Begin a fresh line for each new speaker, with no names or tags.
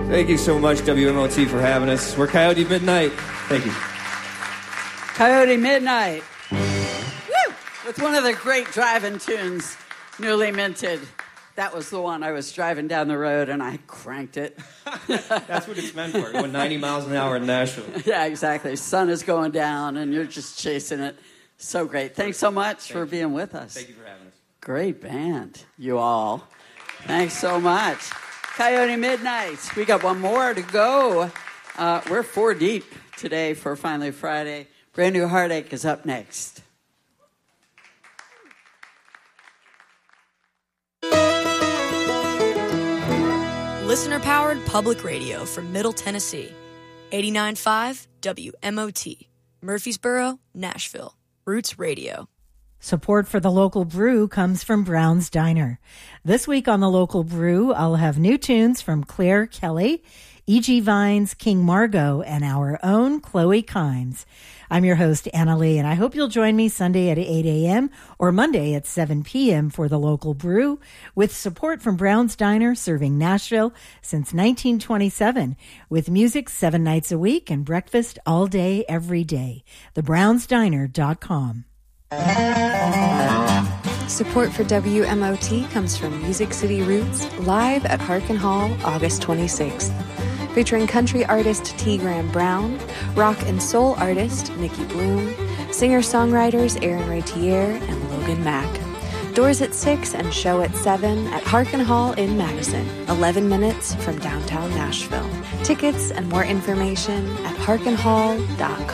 Thank you so much, WMOT, for having us. We're Coyote Midnight. Thank you.
Coyote Midnight. Woo! With one of the great driving tunes, newly minted. That was the one I was driving down the road, and I cranked it.
That's what it's meant for, going 90 miles an hour in Nashville.
Yeah, exactly. Sun is going down, and you're just chasing it. So great. Thanks so much for being with us.
Thank you for having us.
Great band, you all. Thanks so much. Coyote Midnight. We got one more to go. We're 4 deep today for Finally Friday. Brand New Heartache is up next.
Listener-powered public radio from Middle Tennessee. 89.5 WMOT. Murfreesboro, Nashville. Roots Radio.
Support for the local brew comes from Brown's Diner. This week on the local brew, I'll have new tunes from Claire Kelly, E.G. Vines, King Margot, and our own Chloe Kimes. I'm your host, Anna Lee, and I hope you'll join me Sunday at 8 a.m. or Monday at 7 p.m. for the local brew, with support from Brown's Diner, serving Nashville since 1927, with music 7 nights a week and breakfast all day, every day. TheBrownsDiner.com.
Support for WMOT comes from Music City Roots, live at Harkin Hall, August 26th. Featuring country artist T. Graham Brown, rock and soul artist Nikki Bloom, singer-songwriters Aaron Ratier and Logan Mack. Doors at 6 and show at 7 at Harkin Hall in Madison, 11 minutes from downtown Nashville. Tickets and more information at harkinhall.com.